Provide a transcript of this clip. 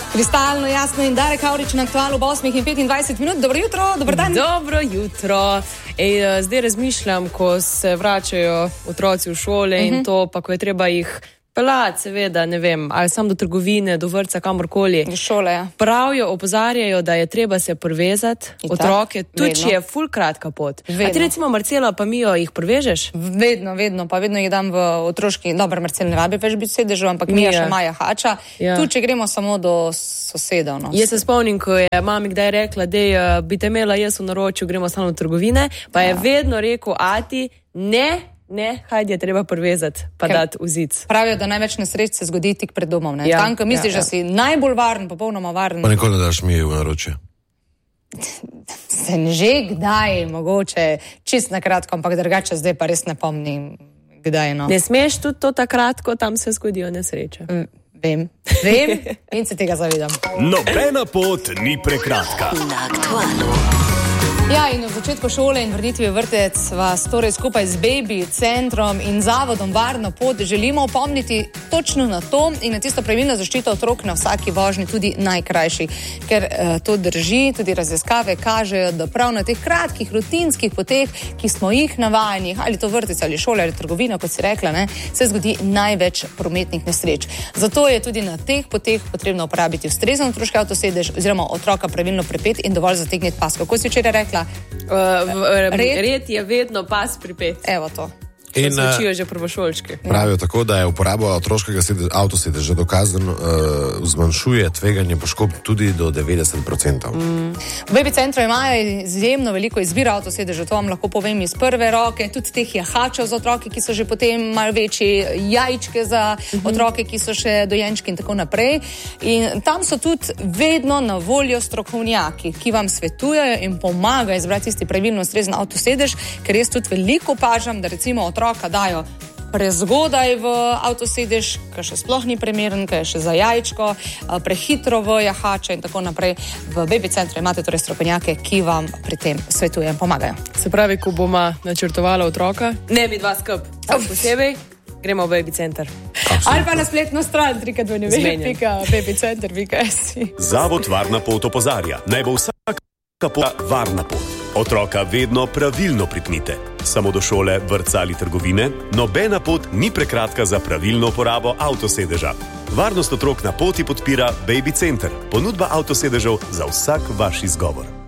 Kristalno jasno in Darek Avrič na Aktualu ob 8:25. Dobro jutro, dober dan. Dobro jutro. Zdaj razmišljam, ko se vračajo otroci v šole in to, pa ko je treba jih pelati, seveda, ne vem, ali sam do trgovine, do vrtca, kamorkoli. Do šole, ja. Pravijo, opozarjajo, da je treba se privezati otroke, tudi če je ful kratka pot. Vedno. A ti recimo Marcela pa Mijo jih privežeš? Vedno, pa vedno jih dam v otroški, dobro, Marcel ne rabi več biti sedežu, ampak Mija še Maja hača. Ja. Tu, če gremo samo do sosedov. No. Jaz se spomnim, ko je mami kdaj rekla, da bi te imela jaz v naročju, gremo samo v trgovine, pa je vedno rekel ati, ne, hajde, je treba privezati, pa dati v zic. Pravijo, da največ nesreč se zgodi tik pred domom. Ja, tam, ko misliš, da si najbolj varen, popolnoma varen. Pa nikoli ne daš Miji v naročje. Se že kdaj, mogoče, čist na kratko, ampak drugače zdaj pa res ne pomnim, kdaj. No. Ne smeš tudi to takrat, ko tam se zgodijo nesreče. Vem in se tega zavedam. Nobena pot ni prekratka. Na Aktualu. Ja, in v začetku šole in vrnitvi v vrtec vas torej skupaj z Baby centrom in zavodom Varna pot želimo opomniti točno na to in na tisto pravilno zaščito otrok na vsaki vožnji, tudi najkrajši. Ker to drži, tudi raziskave kažejo, da prav na teh kratkih rutinskih poteh, ki smo jih navajeni, ali to vrtec ali šola ali trgovina, kot si rekla, se zgodi največ prometnih nesreč. Zato je tudi na teh poteh potrebno uporabiti ustrezen otroški avtosedež oziroma otroka pravilno pripet in dovolj zategniti pas. Kako si včeraj rekla? Red je vedno pas pripet. Evo to. In se učijo že prvošolčki. Pravijo tako, da je uporaba otroškega avtosedeža dokazano zmanjšuje tveganje poškodb tudi do 90%. V Baby centru imajo izjemno veliko izbiro avtosedeža, to vam lahko povem iz prve roke, tudi teh jahačev za otroke, ki so že potem malo večji, jajčke za otroke, ki so še dojenčki in tako naprej. In tam so tudi vedno na voljo strokovnjaki, ki vam svetujejo in pomagajo izbrati tisti pravilno ustrezen avtosedež, ker jaz tudi veliko opažam, da recimo otroka dajo prezgodaj v avtosedež, ki še sploh ni primeren, ki je še za jajčko, prehitro v jahače in tako naprej. V Baby centru imate torej strokovnjake, ki vam pri tem svetujejo in pomagajo. Se pravi, ko bomo načrtovala otroka, ne bi dva skup, posebej gremo v Baby center. Ali pa na spletno stran www.babycenter.si. Zavod Varna pot opozarja, naj bo vsaka pot varna pot. Otroka vedno pravilno pripnite. Samo do šole, vrtca ali trgovine, nobena pot ni prekratka za pravilno uporabo avtosedeža. Varnost otrok na poti podpira Baby center. Ponudba avtosedežev za vsak vaš izgovor.